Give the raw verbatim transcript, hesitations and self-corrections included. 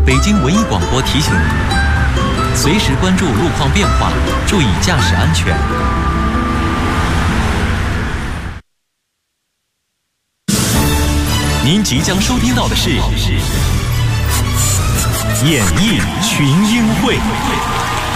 北京文艺广播提醒您，随时关注路况变化，注意驾驶安全。您即将收听到的是演艺群英会。